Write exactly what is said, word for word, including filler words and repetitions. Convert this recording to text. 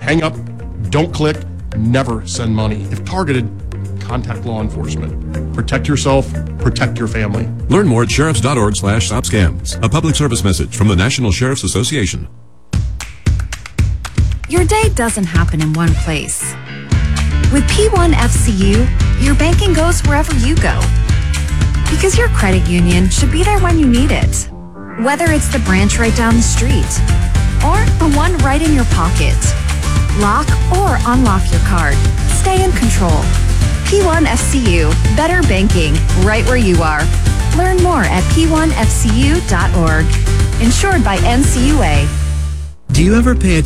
Hang up, don't click, never send money. If targeted, contact law enforcement. Protect yourself, protect your family. Learn more at sheriffs.org slash stop scams. A public service message from the National Sheriff's Association. Your day doesn't happen in one place. With P one F C U, your banking goes wherever you go. Because your credit union should be there when you need it. Whether it's the branch right down the street or the one right in your pocket. Lock or unlock your card. Stay in control. P one F C U, better banking right where you are. Learn more at P one F C U dot org. Insured by N C U A. Do you ever pay attention